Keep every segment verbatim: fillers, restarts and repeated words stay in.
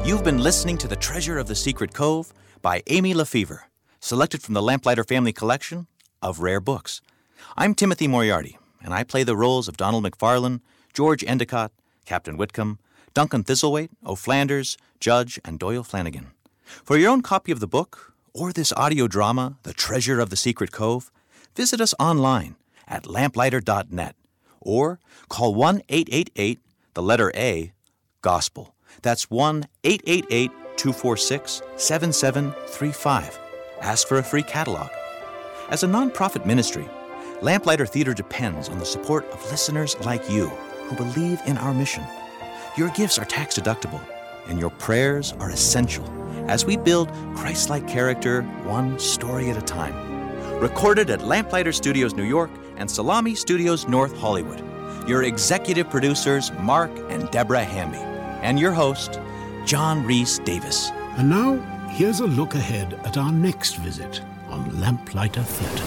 You've been listening to The Treasure of the Secret Cove by Amy Lefevre, selected from the Lamplighter Family Collection of rare books. I'm Timothy Moriarty, and I play the roles of Donald McFarlane, George Endicott, Captain Whitcomb, Duncan Thistlethwaite, O'Flanders, Judge, and Doyle Flanagan. For your own copy of the book, or this audio drama, The Treasure of the Secret Cove, visit us online at lamplighter dot net or call one eight eight eight, the letter A, GOSPEL. That's one eight eight eight, two four six, seven seven three five. Ask for a free catalog. As a nonprofit ministry, Lamplighter Theater depends on the support of listeners like you who believe in our mission. Your gifts are tax-deductible, and your prayers are essential as we build Christ-like character one story at a time. Recorded at Lamplighter Studios New York and Salami Studios North Hollywood. Your executive producers, Mark and Deborah Hamby. And your host, John Rhys Davis. And now, here's a look ahead at our next visit on Lamplighter Theatre.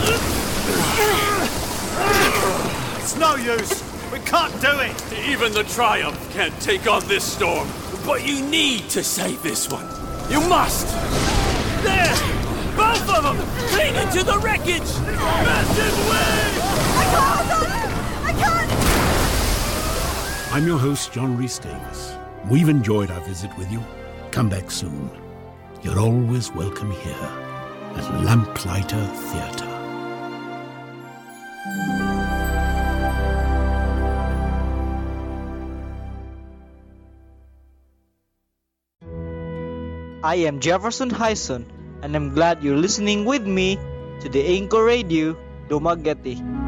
It's no use. We can't do it. Even the Triumph can't take on this storm. But you need to save this one. You must. There! Both of them! Cling into the wreckage! Massive wave! I can't! I can't! I'm your host, John Rhys Davis. We've enjoyed our visit with you. Come back soon. You're always welcome here at Lamplighter Theatre. I am Jefferson Hyson, and I'm glad you're listening with me to the Anchor Radio Dumaguete.